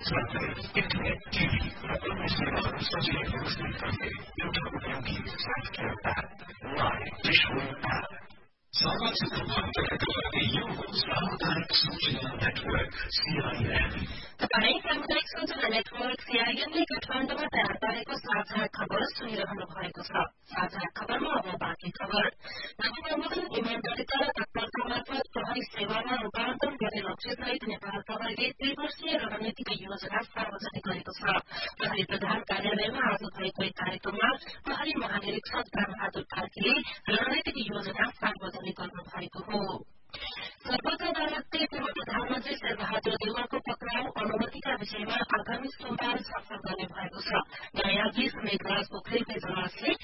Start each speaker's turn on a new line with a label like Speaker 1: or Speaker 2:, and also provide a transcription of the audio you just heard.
Speaker 1: साथै internet, TV र अन्य सेवाहरू सजिलै प्रदर्शन गर्ने एउटा उपयोगी सफ्टवेयर एप लाइभ डिशवल एप। सामाजिक रूपान्तरणका लागि यो हो सामुदायिक सूचना नेटवर्क CIN।
Speaker 2: तपाईँ सामुदायिक सूचना नेटवर्क CIN-ले काठमाडौँमा तयार पारेको साझा खबर सुनिरहनु भएको छ। साझा खबरमा अब बाँकी खबर। नवीकरणीय इमानदारीता र तत्परता मार्फत प्रहरी सेवामा रूपान्तरण गर्ने लक्ष्यसहित नेपाल प्रहरीले त्रिवर्षीय रणनीतिक योजना सार्वजनिक गरेको छ। प्रहरी प्रधान कार्यालयमा आज भएको एक कार्यक्रममा प्रहरी महानिरीक्षक रामबहादुर कार्कीले रणनीतिक योजना सार्वजनिक गर्नु भएको हो। सर्वोच्च अदालतले पूर्व प्रधानमन्त्री शेरबहादुर देउवाको पक्राउ अनुमतिका विषयमा आगामी सोमबार छलफल गर्ने भएको छ। न्यायाधीश मेघराज पोखरेलको इजलासले